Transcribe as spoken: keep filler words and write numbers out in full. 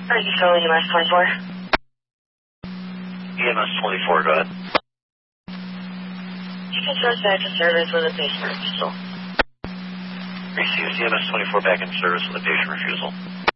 Are you calling E M S twenty-four? E M S twenty-four, go ahead. You can start back to service with a patient refusal. Received E M S twenty-four back in service with a patient refusal.